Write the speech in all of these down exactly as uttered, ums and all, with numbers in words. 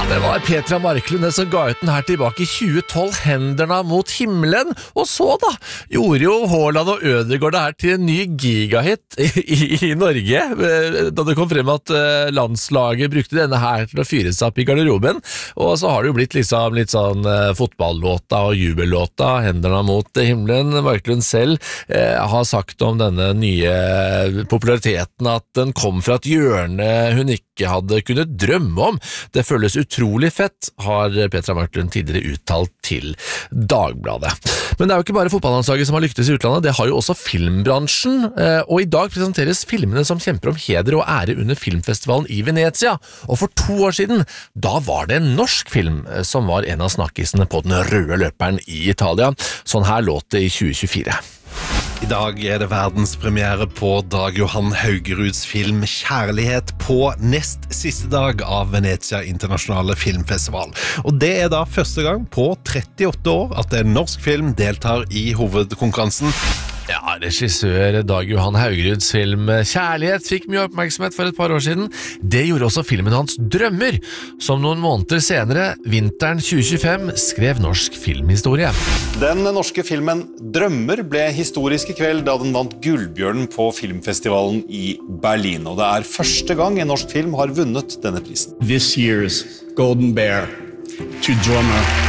Det var Petra Marklund som ga ut den her tilbake i tjue tolv, Henderne mot himmelen, og så da gjorde jo Haaland og Ødegaard det her til en ny gigahit i, i, i Norge, da det kom frem at landslaget brukte denne her til å fyre seg opp i garderoben, og så har det jo blitt liksom litt sånn fotballåta og jubellåta, Henderne mot himmelen. Marklund selv eh, har sagt om denne nye populariteten at den kom fra et hjørne hun ikke hadde kunnet drømme om. Det føles utrolig fett, har Petra Marklund tidligere uttalt til Dagbladet. Men det er jo ikke bare fotballandslaget som har lyktes i utlandet, det har jo også filmbransjen, og i dag presenteres filmene som kjemper om heder og ære under filmfestivalen i Venezia. Og for to år siden, da var det en norsk film som var en av snakkisene på den røde løperen i Italia. Sånn her låt det i tjue tjuefire. I dag er det verdenspremiere på Dag Johan Haugeruds film Kjærlighet på nest siste dag av Venezia Internasjonale Filmfestival. Og det er da første gang på trettiåtte år at en norsk film deltar i hovedkonkurransen. Ja, regissør Dag Johan Haugeruds film Kjærlighet fikk mye oppmerksomhet for et par år siden. Det gjorde også filmen hans Drømmer, som noen måneder senere, vinteren tjue tjuefem, skrev norsk filmhistorie. Den norske filmen Drømmer ble historisk i kveld da den vant Gullbjørnen på filmfestivalen i Berlin. Og det er første gang en norsk film har vunnet denne prisen. This year's Golden Bear to Drømmer.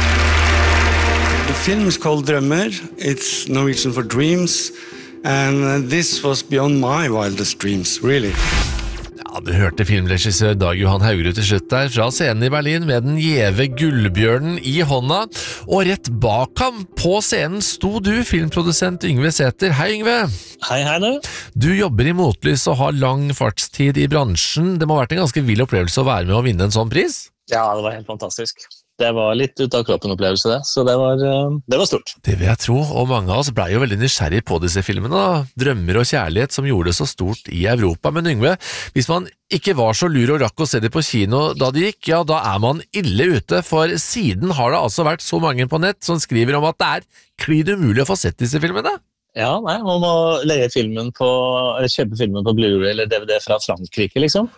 The film is called Drømmer. It's Norwegian for dreams, and this was beyond my wildest dreams, really. Ja, du hørte filmregissør Dag Johan Haugerud til slutt der, fra scenen i Berlin med den gjeve gullbjørnen i hånda, og rett bak ham på scenen sto du, filmprodusent Yngve Sæther. Hei Yngve! Hei, hei du! Du jobber i Motlys og har lang fartstid i bransjen. Det må ha vært en ganske vild opplevelse å være med å vinne en sånn pris? Ja, det var helt fantastisk. Det var litt ut av kroppen opplevelse det, så det var, det var stort. Det vil jeg tro, og mange av oss ble jo veldig nysgjerrig på disse filmene, da. Drømmer og kjærlighet som gjorde det så stort i Europa. Men Yngve, hvis man ikke var så lur og rakk å se det på kino da det gikk, ja, da er man ille ute, for siden har det altså vært så mange på nett som skriver om at det er klin umulig å få sett disse filmene. Ja, nei, man må leie filmen på, eller kjøpe filmen på Blu-ray eller D V D fra Frankrike, liksom.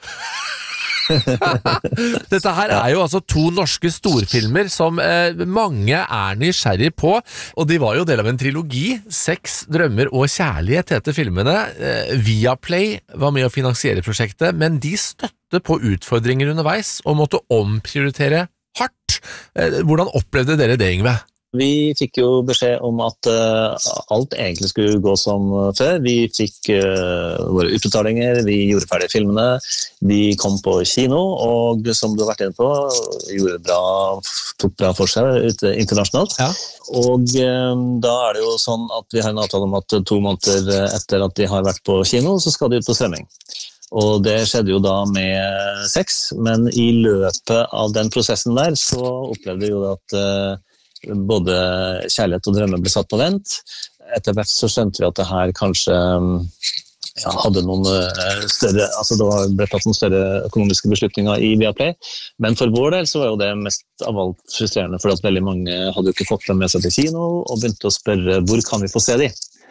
Dette her er jo altså to norske storfilmer som eh, mange er nysgjerrig på, og de var jo del av en trilogi. Sex, drømmer og kjærlighet heter filmene. eh, Viaplay var med å finansiere prosjektet, men de støtte på utfordringer underveis og måtte omprioritere hardt. eh, Hvordan opplevde dere det, Yngve? Vi fikk jo beskjed om at uh, alt egentlig skulle gå som før. Vi fikk uh, våre utbetalinger, vi gjorde ferdig filmene, vi kom på kino, og som du har vært inne på, gjorde bra, tok bra for seg ute internasjonalt. Ja. Og uh, da er det jo sånn at vi har en avtale om at to måneder etter at de har vært på kino, så skal de ut på strømming. Og det skjedde jo da med sex, men i løpet av den prosessen der, så opplevde vi jo at uh, både kjærlighet og drømmer ble satt på vent. Etter hvert så skjønte vi at det her kanskje ja, hadde noen større, altså det ble tatt noen større økonomiske beslutninger i Viaplay. Men for vår del så var jo det mest av alt frustrerende, for at veldig mange hadde jo ikke fått dem med seg til kino, og begynte å spørre hvor kan vi få se de?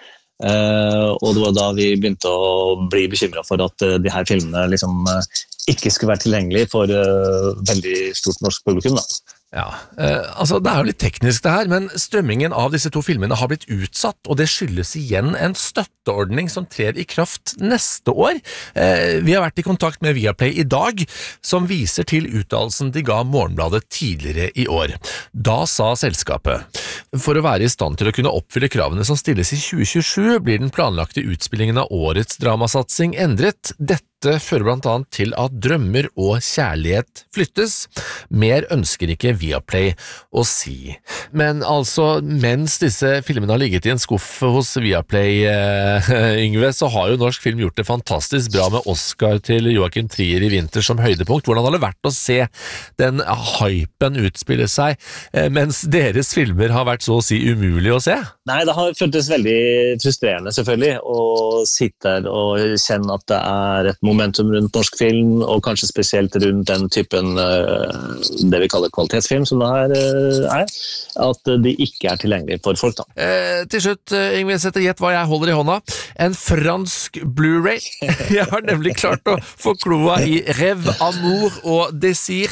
Uh, og det var da vi begynte å bli bekymret for at uh, de her filmene liksom uh, ikke skulle være tilgjengelige for uh, veldig stort norsk publikum da. Ja, eh, altså det er jo litt teknisk det her, men strømmingen av disse to filmene har blitt utsatt, og det skyldes igjen en støtteordning som trer i kraft neste år. Eh, vi har vært i kontakt med Viaplay i dag, som viser til uttalelsen de ga Morgenbladet tidligere i år. Da sa selskapet: for å være i stand til å kunne oppfylle kravene som stilles i tjue tjuesju, blir den planlagte utspillingen av årets dramasatsing endret. Dette fører blant annet til at drømmer og kjærlighet flyttes. Mer ønsker ikke Viaplay å si. Men altså, mens disse filmene har ligget i en skuff hos Viaplay, eh, Yngve, så har jo norsk film gjort det fantastisk bra med Oscar til Joachim Trier i vinter som høydepunkt. Hvordan har det vært å se den hypen utspille seg, eh, mens deres filmer har vært så å si umulig å se? Nei, det har føltes veldig frustrerende selvfølgelig å sitte her og kjenne at det er et momentum rundt norsk film, og kanskje spesielt rundt den typen det vi kaller kvalitetsfilm som det her er, at de ikke er tilgjengelige for folk da. Eh, til slutt, Yngve Sæther, gjett hva jeg holder i hånda. En fransk Blu-ray. Jeg har nemlig klart å få kloa i Rêve, Amour og Désir,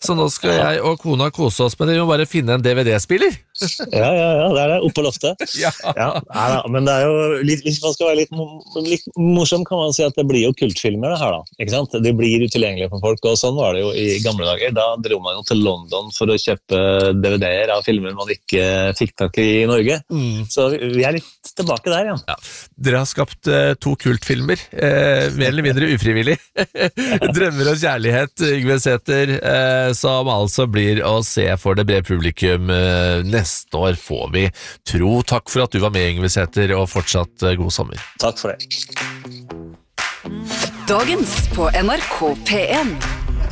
så nå skal jeg og kona kose oss, men vi må bare finne en D V D-spiller. Ja, ja, ja, det er det, oppe på loftet. Ja. Ja, nei, da, men det er jo, litt, hvis man skal være litt, litt morsom, kan man si at det blir jo kultfilmer det her da, ikke sant? De blir utilgjengelige for folk, og sånn var det jo i gamle dager. Da dro man jo til London for å kjøpe D V D-er av filmer man ikke fikk tak i i Norge. Mm. Så vi er litt tilbake der, ja. Ja. Dere har skapt uh, to kultfilmer, uh, mer eller mindre ufrivillig. Drømmer og kjærlighet, Yngve Sæther, uh, som altså blir å se for det brede publikum uh, neste år, får vi tro. Takk for at du var med, Yngve Sæther, og fortsatt uh, god sommer. Takk for det. Dagens på N R K P en.